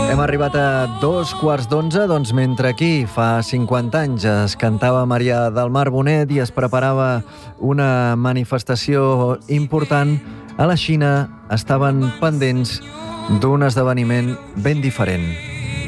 Hem arribat a 2:15, doncs mentre aquí fa 50 anys es cantava Maria del Mar Bonet i es preparava una manifestació important, a la Xina estaven pendents d'un esdeveniment ben diferent.